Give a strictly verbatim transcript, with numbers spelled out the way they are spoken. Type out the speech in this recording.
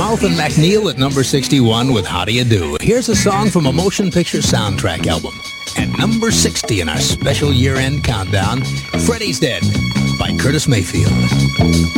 South and McNeil at number sixty-one with How Do You Do. Here's a song from a motion picture soundtrack album. At number sixty in our special year-end countdown, Freddy's Dead by Curtis Mayfield.